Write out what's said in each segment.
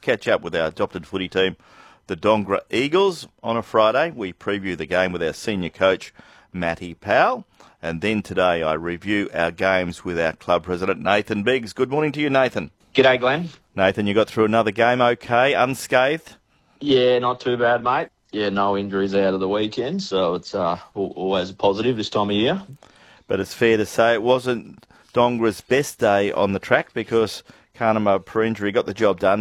catch up with our adopted footy team, the Dongara Eagles. On a Friday, we preview the game with our senior coach, Matty Powell. And then today I review our games with our club president, Nathan Biggs. Good morning to you, Nathan. G'day, Glenn. Nathan, you got through another game okay, unscathed? Yeah, not too bad, mate. Yeah, no injuries out of the weekend, so it's always a positive this time of year. But it's fair to say it wasn't Dongara's best day on the track because Karnama Perendri got the job done,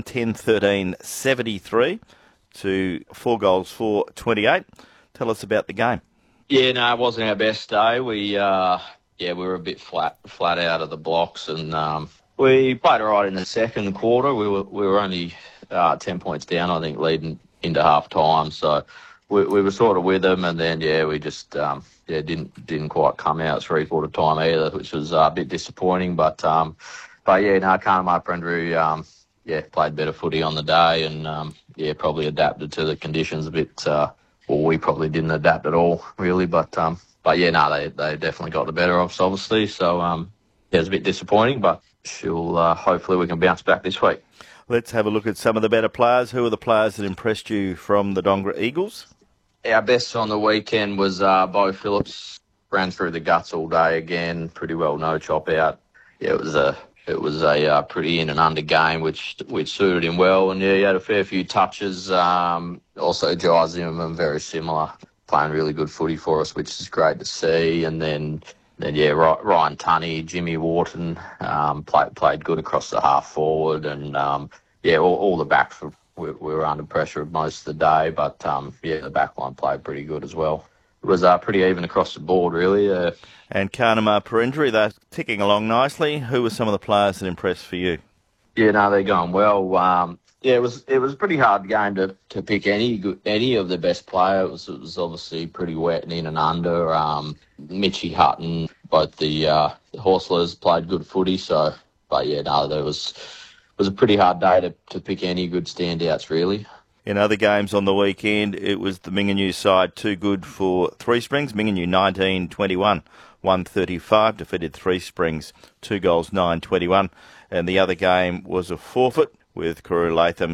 10-13-73 to 4 goals for 28. Tell us about the game. Yeah, no, it wasn't our best day. We were a bit flat out of the blocks, and we played all right in the second quarter. We were only 10 points down, I think, leading into half time. So we were sort of with them, and then we just didn't quite come out 3/4 time either, which was a bit disappointing. But Karnama Perendri played better footy on the day, and probably adapted to the conditions a bit. We probably didn't adapt at all, really. They definitely got the better of us, obviously. So it was a bit disappointing, but hopefully we can bounce back this week. Let's have a look at some of the better players. Who are the players that impressed you from the Dongara Eagles? Our best on the weekend was Beau Phillips. Ran through the guts all day again, pretty well, no chop out. Yeah, it was a pretty in and under game, which suited him well. And he had a fair few touches. Also, Jai Zimmerman, very similar, playing really good footy for us, which is great to see. And then Ryan Tunney, Jimmy Wharton played good across the half forward, and all the backs were under pressure most of the day, but the back line played pretty good as well. It was pretty even across the board, really. And Karnama Perendri, they're ticking along nicely. Who were some of the players that impressed for you? Yeah, no, they're going well. It was a pretty hard game to pick any of the best players. It was obviously pretty wet and in and under. Mitchy Hutton, both the Horslers played good footy. There was a pretty hard day to pick any good standouts, really. In other games on the weekend, it was the Mingenew side too good for Three Springs. Mingenew 19-21, 135, defeated Three Springs 2 goals, 9-21. And the other game was a forfeit with Karoo Latham